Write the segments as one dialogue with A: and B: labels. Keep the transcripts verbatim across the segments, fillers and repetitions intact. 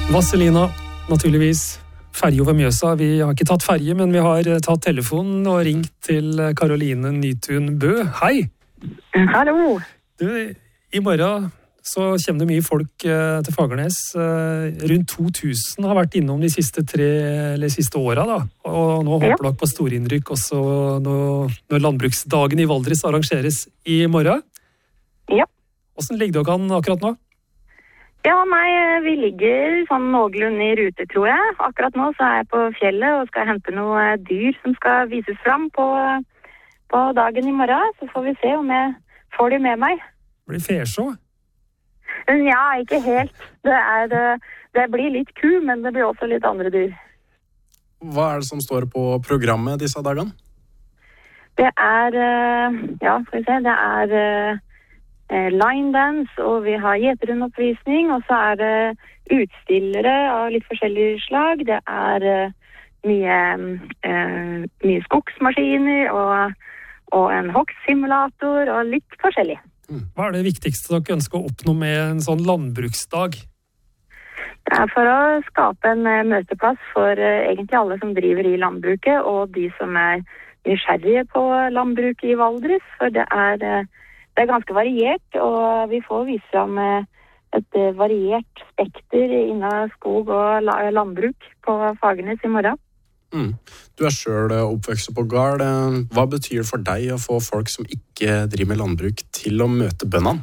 A: Vazelina, naturligvis. Ferje over Mjøsa. Vi har ikke tatt ferje, men vi har tatt telefonen og ringt til Karoline Nytun Bø. Hei!
B: Hallo!
A: Du, i morgen så kommer det mye folk til Fagernes. Rundt to tusen har vært innom de siste tre eller siste åra, da. Og nå håper dere på storinnrykk også når landbruksdagen i Valdres arrangeres i morgen.
B: Ja.
A: Hvordan ligger dere an akkurat nå?
B: Ja, nei, vi ligger sånn noenlunde i rute, tror jeg. Akkurat nå så er jeg på fjellet og skal hente noe dyr som skal vises fram på, på dagen i morgen. Så får vi se om jeg får de med meg.
A: Blir fesjå?
B: Ja, ikke helt. Det, er, det, det blir litt ku, men det blir også litt andre dyr.
C: Hva er det som står på programmet disse dagene?
B: Det er, ja, skal vi se, det er line dance, og vi har gjeterundoppvisning, og så er det utstillere av litt forskjellige slag. Det er mye, eh, mye skogsmaskiner og, og en hogstsimulator og litt forskjellig.
A: Hva er det viktigste dere ønsker å oppnå med en sånn landbruksdag?
B: Det er for å skape en møteplass for eh, egentlig alle som driver i landbruket, og de som er nysgjerrige på landbruket i Valdres, for det er eh, Det er ganske variert, og vi får vise fram et variert spekter innen skog og landbruk på Fagernes i morgen.
C: Mm. Du er selv oppvokst på gard. Hva betyr det for deg å få folk som ikke driver med landbruk til å møte bøndene?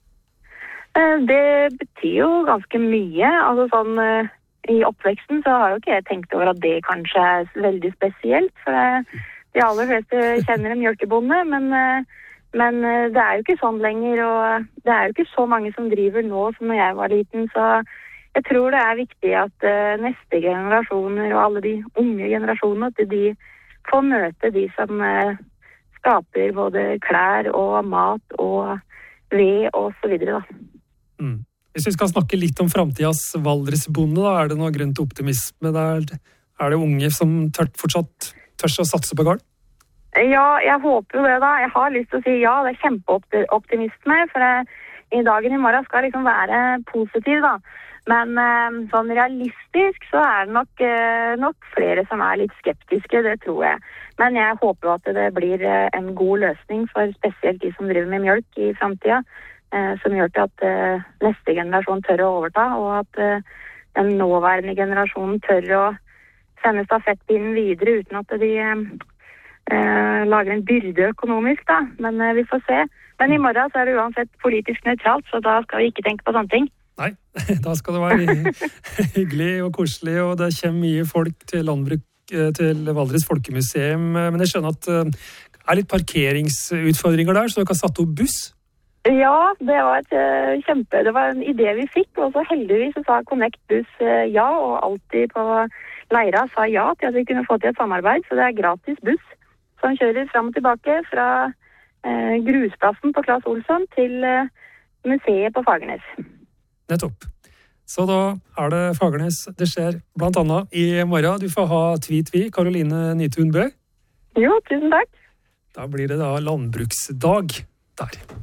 B: Det betyr jo ganske mye. Altså sånn, i oppveksten så har jo ikke jeg tenkt over at det kanskje er veldig spesielt, for det, de aller fleste kjenner en mjølkebonde, men Men det er jo ikke sånn lenger, og det er jo ikke så mange som driver nå som når jeg var liten, så jeg tror det er viktig at neste generasjoner og alle de unge generasjonene, at de får møte de som skaper både klær og mat og ved og så videre, da.
A: Mm. Hvis vi skal snakke litt om fremtidens Valdresbonde, da, er det noe grunn til optimisme? Er det, er det unge som tør, fortsatt tør å satse på gård?
B: Ja, jeg håper jo det da. Jeg har lyst til å si ja, det er kjempeoptimisme, for det, i dagen i morgen skal liksom være positiv da. Men eh, sånn realistisk så er det nok, eh, nok flere som er litt skeptiske, det tror jeg. Men jeg håper jo at det blir eh, en god løsning for spesielt de som driver med mjølk i fremtiden, eh, som gjør til at eh, neste generasjon tør å overta, og at eh, den nåværende generasjonen tør å sende stafettpinnen videre uten at de eh, Eh, lager en byrde økonomisk da, men eh, vi får se. Men i morgen så er det uansett politisk nøytralt, så da skal vi ikke tenke på sånne ting.
A: Nei, da skal det være hyggelig og koselig, og det kommer mye folk til landbruk, til Valdres Folkemuseum, men jeg skjønner at det er litt parkeringsutfordringer der, så dere har satt opp buss?
B: Ja, det var, et, uh, kjempe, det var en idé vi fikk, og så heldigvis så sa Connect Buss uh, ja, og alltid på Leira sa ja til at vi kunne få til et samarbeid, så det er gratis buss som kjører frem og tilbake fra eh, grusplassen på Claes Olsson til eh, museet på Fagernes.
A: Nettopp. Så da er det Fagernes det skjer blant annet i morgen. Du får ha tweet-vi, Karoline Nytun Bø.
B: Jo, tusen takk.
A: Da blir det da landbruksdag der.